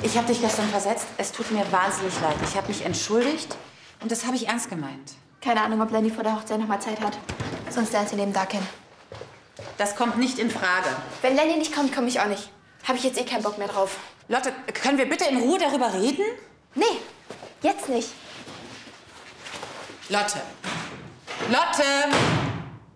Ich habe dich gestern versetzt. Es tut mir wahnsinnig leid. Ich habe mich entschuldigt und das habe ich ernst gemeint. Keine Ahnung, ob Lenny vor der Hochzeit noch mal Zeit hat. Sonst lernt sie neben da kennen. Das kommt nicht in Frage. Wenn Lenny nicht kommt, komme ich auch nicht. Habe ich jetzt eh keinen Bock mehr drauf. Lotte, können wir bitte in Ruhe darüber reden? Nee, jetzt nicht. Lotte. Lotte!